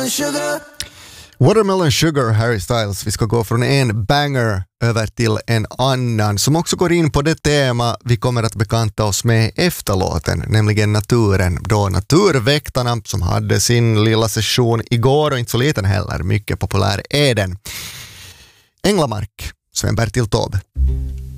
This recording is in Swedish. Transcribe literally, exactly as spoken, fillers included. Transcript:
Watermelon Sugar, Harry Styles. Vi ska gå från en banger över till en annan som också går in på det tema vi kommer att bekanta oss med efter låten, nämligen naturen. Då Naturväktarna som hade sin lilla session igår och inte så liten heller, mycket populär är den. Änglamark, Sven-Bertil Taube.